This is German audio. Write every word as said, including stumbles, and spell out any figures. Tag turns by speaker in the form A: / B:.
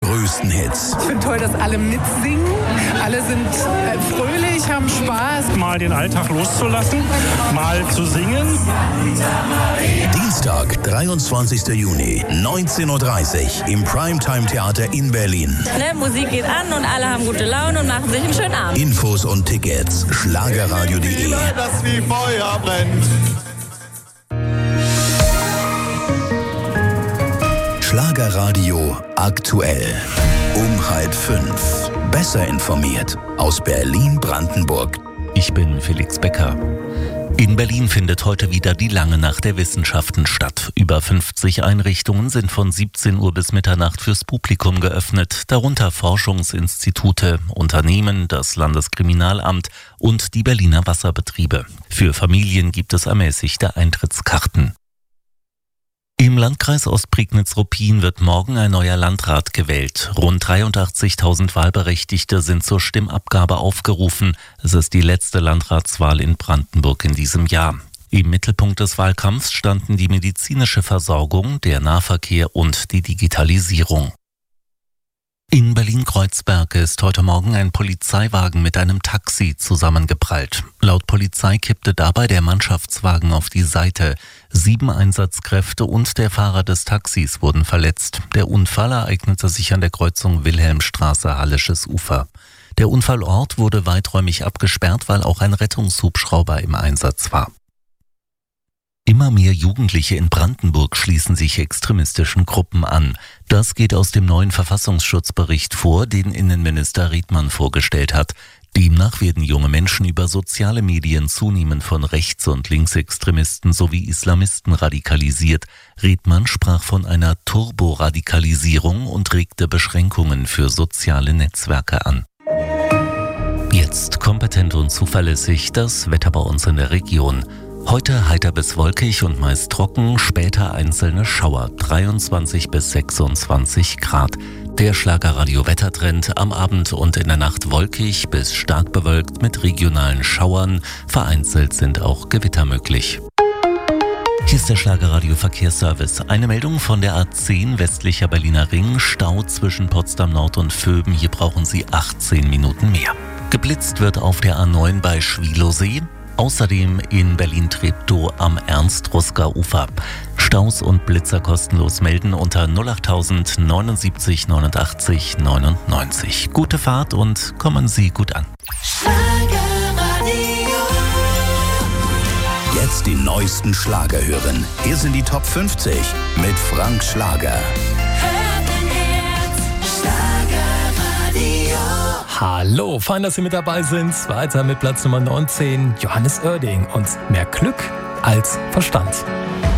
A: größten Hits.
B: Ich finde toll, dass alle mitsingen. Alle sind äh, fröhlich, haben Spaß.
C: Mal den Alltag loszulassen, mal zu singen.
A: Dienstag, dreiundzwanzigster Juni, neunzehn Uhr dreißig im Primetime-Theater in Berlin.
D: Ne, Musik geht an und alle haben gute Laune und machen sich einen schönen Abend.
A: Infos und Tickets schlagerradio punkt de.
E: Das wie Feuer brennt.
A: Schlagerradio aktuell. Um halb fünf. Besser informiert aus Berlin-Brandenburg.
F: Ich bin Felix Becker. In Berlin findet heute wieder die Lange Nacht der Wissenschaften statt. Über fünfzig Einrichtungen sind von siebzehn Uhr bis Mitternacht fürs Publikum geöffnet, darunter Forschungsinstitute, Unternehmen, das Landeskriminalamt und die Berliner Wasserbetriebe. Für Familien gibt es ermäßigte Eintrittskarten. Im Landkreis Ostprignitz-Ruppin wird morgen ein neuer Landrat gewählt. Rund dreiundachtzigtausend Wahlberechtigte sind zur Stimmabgabe aufgerufen. Es ist die letzte Landratswahl in Brandenburg in diesem Jahr. Im Mittelpunkt des Wahlkampfs standen die medizinische Versorgung, der Nahverkehr und die Digitalisierung. In Berlin-Kreuzberg ist heute Morgen ein Polizeiwagen mit einem Taxi zusammengeprallt. Laut Polizei kippte dabei der Mannschaftswagen auf die Seite. Sieben Einsatzkräfte und der Fahrer des Taxis wurden verletzt. Der Unfall ereignete sich an der Kreuzung Wilhelmstraße-Hallisches Ufer. Der Unfallort wurde weiträumig abgesperrt, weil auch ein Rettungshubschrauber im Einsatz war. Immer mehr Jugendliche in Brandenburg schließen sich extremistischen Gruppen an. Das geht aus dem neuen Verfassungsschutzbericht vor, den Innenminister Riedmann vorgestellt hat. Demnach werden junge Menschen über soziale Medien zunehmend von Rechts- und Linksextremisten sowie Islamisten radikalisiert. Riedmann sprach von einer Turboradikalisierung und regte Beschränkungen für soziale Netzwerke an. Jetzt kompetent und zuverlässig das Wetter bei uns in der Region. Heute heiter bis wolkig und meist trocken, später einzelne Schauer, dreiundzwanzig bis sechsundzwanzig Grad. Der Schlagerradio-Wettertrend am Abend und in der Nacht wolkig bis stark bewölkt mit regionalen Schauern. Vereinzelt sind auch Gewitter möglich. Hier ist der Schlagerradio-Verkehrsservice. Eine Meldung von der A zehn westlicher Berliner Ring. Stau zwischen Potsdam Nord und Vöben. Hier brauchen Sie achtzehn Minuten mehr. Geblitzt wird auf der A neun bei Schwielowsee. Außerdem in Berlin-Treptow am Ernst-Rusker-Ufer. Staus und Blitzer kostenlos melden unter null achttausend neunundsiebzig neunundachtzig neunundneunzig. Gute Fahrt und kommen Sie gut an.
A: Jetzt die neuesten Schlager hören. Hier sind die Top fünfzig mit Frank Schlager.
G: Hallo, fein, dass Sie mit dabei sind. Weiter mit Platz Nummer neunzehn, Johannes Oerding und mehr Glück als Verstand.